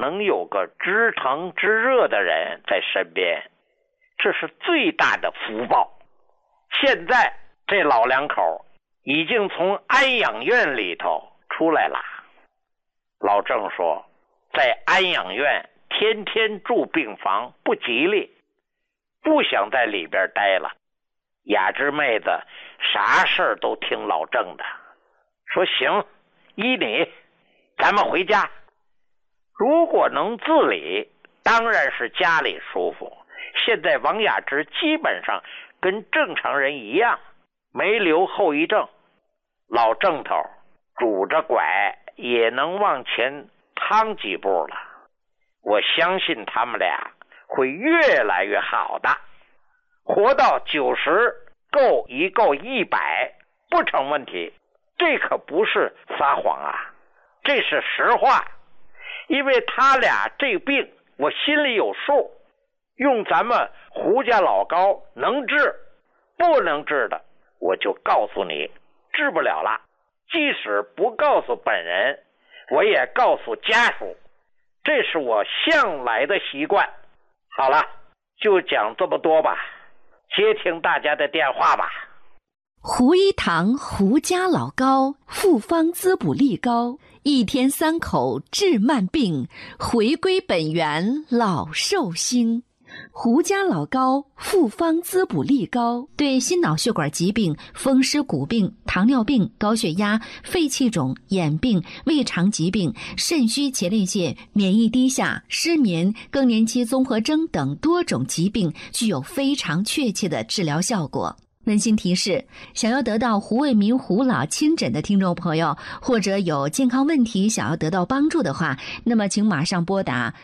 能有个知疼知热的人在身边，这是最大的福报。现在这老两口已经从安养院里头出来了。老郑说，在安养院天天住病房不吉利，不想在里边待了。雅芝妹子啥事儿都听老郑的，说行，依你，咱们回家。如果能自理，当然是家里舒服。现在王雅芝基本上跟正常人一样，没留后遗症。老郑头拄着拐也能往前趟几步了。我相信他们俩会越来越好的，活到90够一够100不成问题。这可不是撒谎啊，这是实话。因为他俩这病我心里有数，用咱们胡家老高能治，不能治的我就告诉你治不了了。即使不告诉本人，我也告诉家属，这是我向来的习惯。好了，就讲这么多吧，接听大家的电话吧。 胡一堂胡家老高，复方滋补力高，1天3口治慢病，回归本源老寿星。胡家老高复方滋补力高，对心脑血管疾病、风湿骨病、糖尿病、高血压、肺气肿、眼病、胃肠疾病、肾虚前列腺、免疫低下、失眠、更年期综合征等多种疾病具有非常确切的治疗效果。温馨提示，想要得到胡卫民胡老亲诊的听众朋友，或者有健康问题想要得到帮助的话，那么请马上拨打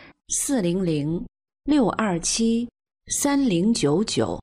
400-627-3099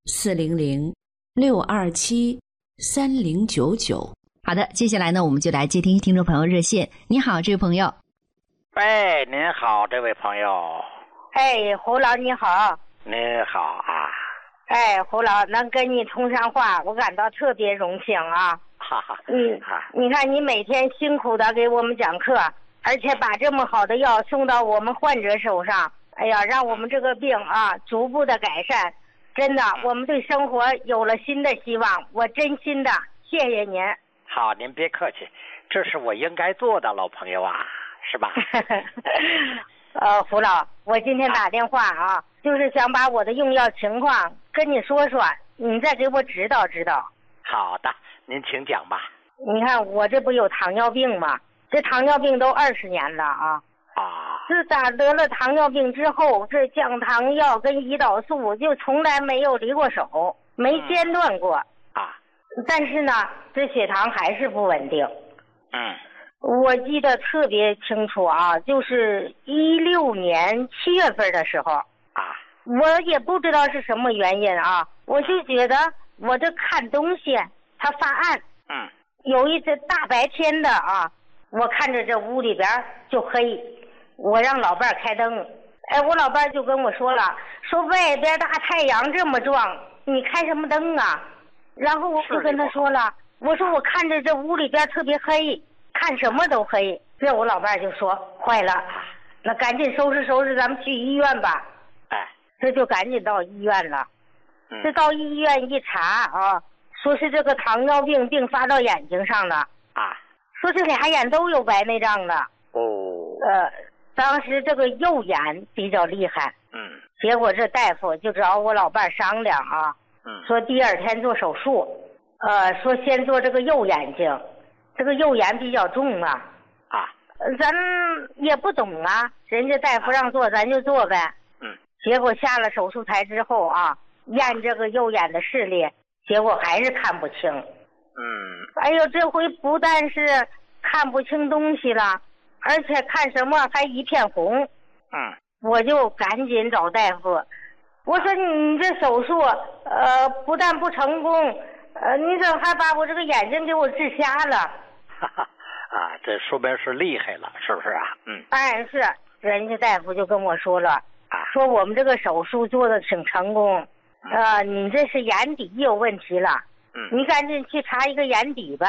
400-627-3099。好的，接下来呢，我们就来接听听众朋友热线。你好，这位朋友。 喂，您好，这位朋友。 哎，胡老你好。 您好啊。 哎，胡老能跟你通上话，我感到特别荣幸啊！ 哈哈， 你看你每天辛苦的给我们讲课，而且把这么好的药送到我们患者手上，哎呀，让我们这个病啊逐步的改善，真的，我们对生活有了新的希望，我真心的谢谢您。 好，您别客气，这是我应该做的，老朋友啊，是吧？ 胡老，我今天打电话啊，就是想把我的用药情况跟你说说，你再给我指导指导。 好的，您请讲吧。 你看我这不有糖尿病吗？这糖尿病都20年了啊。自打得了糖尿病之后，这降糖药跟胰岛素就从来没有离过手，没间断过但是呢，这血糖还是不稳定。我记得特别清楚啊，就是16年7月份的时候我也不知道是什么原因啊，我就觉得我这看东西它发暗。有一次大白天的啊，我看着这屋里边就黑，我让老伴开灯，我老伴就跟我说了，说外边大太阳这么壮，你开什么灯啊？然后我就跟他说了，我说我看着这屋里边特别黑，看什么都黑。这我老伴就说坏了，那赶紧收拾收拾，咱们去医院吧。这就赶紧到医院了。这到医院一查啊，说是这个糖尿病并发到眼睛上了说这俩眼都有白内障了。当时这个右眼比较厉害。结果这大夫就找我老伴商量啊，说第2天做手术，说先做这个右眼睛，这个右眼比较重咱也不懂啊，人家大夫让做咱就做呗。结果下了手术台之后啊，验这个右眼的视力，结果还是看不清。哎呦，这回不但是看不清东西了，而且看什么还一片红。我就赶紧找大夫，我说你这手术不但不成功，你怎么还把我这个眼睛给我治瞎了？ 这说明是厉害了，是不是啊？ 是，人家大夫就跟我说了，说我们这个手术做的挺成功，你这是眼底有问题了，你赶紧去查一个眼底吧。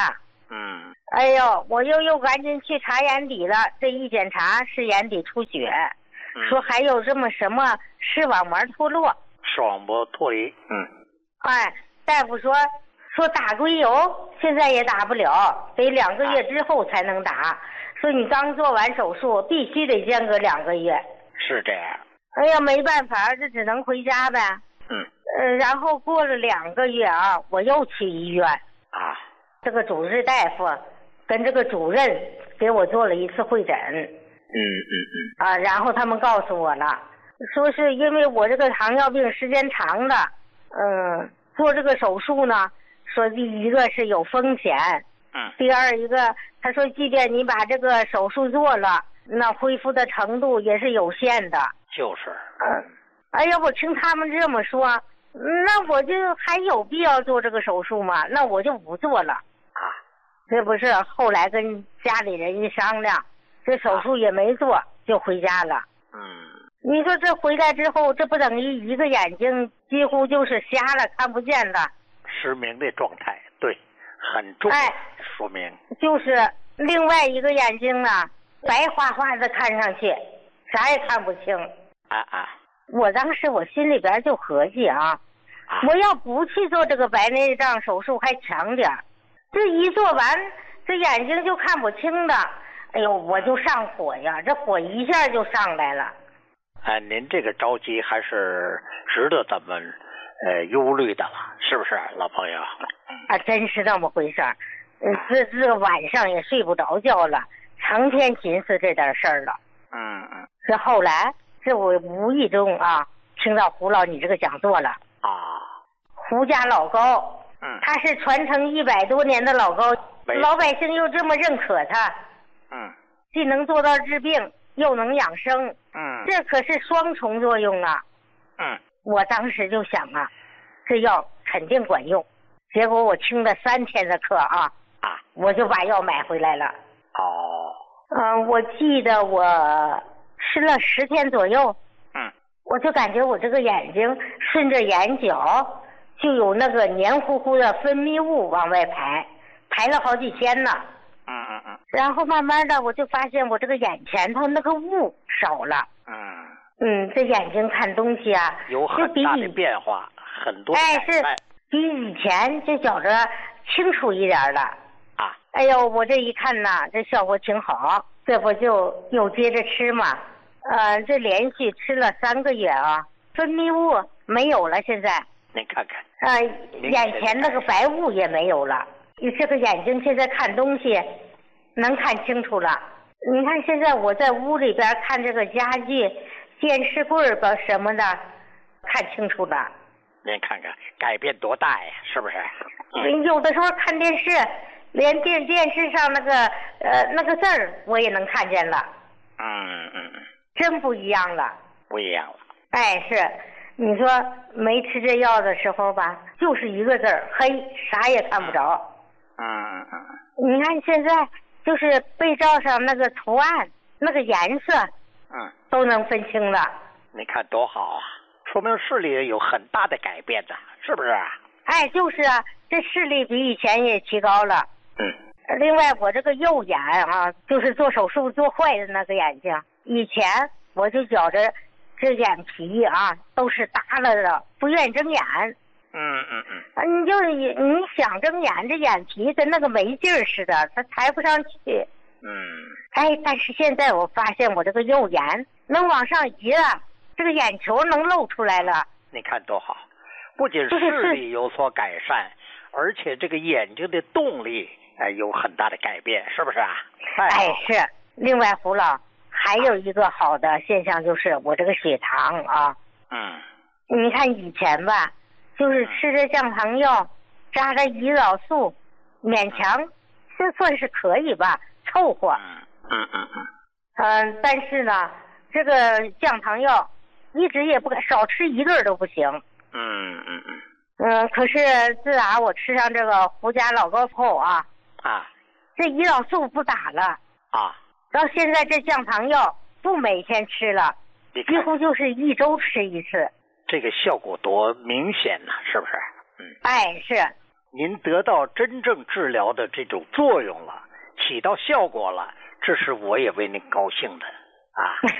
哎呦，我又赶紧去查眼底了，这一检查是眼底出血，说还有这么什么视网膜脱落。 视网膜脱离。 哎，大夫说打硅油，现在也打不了，得2个月之后才能打。说你刚做完手术，必须得间隔2个月。 是这样。 哎呀，没办法，这只能回家呗。然后过了2个月啊，我又去医院啊， 这个主治大夫跟这个主任给我做了一次会诊。然后他们告诉我了，说是因为我这个糖尿病时间长了，做这个手术呢，说第一个是有风险，第二一个他说即便你把这个手术做了，那恢复的程度也是有限的。 就是。 哎呀，我听他们这么说，那我就还有必要做这个手术吗？那我就不做了。这不是后来跟家里人一商量，这手术也没做，就回家了。你说这回来之后，这不等于一个眼睛几乎就是瞎了，看不见了， 失明的状态。对，很重。说明就是另外一个眼睛呢，白花花的看上去，啥也看不清。我当时我心里边就合计我要不去做这个白内障手术还强点，这一做完这眼睛就看不清的，哎呦，我就上火呀，这火一下就上来了。 您这个着急还是值得咱们忧虑的了，是不是老朋友？ 真是那么回事儿。这晚上也睡不着觉了，成天寻思这点事儿了。这后来这我无意中听到胡老你这个讲座了。胡家老高，他是传承100多年的老高，老百姓又这么认可他，既能做到治病又能养生，这可是双重作用啊。我当时就想这药肯定管用。结果我听了3天的课我就把药买回来了。我记得我吃了10天左右，我就感觉我这个眼睛顺着眼角就有那个黏糊糊的分泌物往外排了好几天呢。然后慢慢的我就发现我这个眼前头那个雾少了。这眼睛看东西有很大的变化，很多改善。是比以前就觉着清楚一点了。哎呦，我这一看这效果挺好，这不就又接着吃嘛。这连续吃了3个月分泌物没有了，现在您看看。 眼前那个白雾也没有了，这个眼睛现在看东西能看清楚了。你看现在我在屋里边看这个家具、电视柜吧什么的，看清楚了。 您看看改变多大呀，是不是？ 有的时候看电视，连电视上那个字儿我也能看见了。真不一样了。 不一样了。 是，你说没吃这药的时候吧，就是一个字儿黑，啥也看不着。你看现在就是被罩上那个图案、那个颜色，都能分清了。 你看多好说明视力有很大的改变的，是不是？ 就是这视力比以前也提高了。另外我这个右眼就是做手术做坏的那个眼睛，以前我就觉着这眼皮都是耷拉的，不愿意睁眼。你想睁眼，这眼皮跟那个没劲儿似的，它抬不上去。但是现在我发现我这个右眼能往上移了，这个眼球能露出来了。 你看多好，不仅视力有所改善，而且这个眼睛的动力有很大的改变，是不是是。另外胡老还有一个好的现象，就是我这个血糖你看以前吧，就是吃着降糖药，扎着胰岛素，勉强这算是可以吧，凑合。但是呢，这个降糖药一直也不敢少吃1顿都不行。可是自打我吃上这个胡家老高后这胰岛素不打了到现在这降糖药不每天吃了，几乎就是1周吃1次。 这个效果多明显呢，是不是？ 是。 您得到真正治疗的这种作用了，起到效果了，这是我也为您高兴的啊。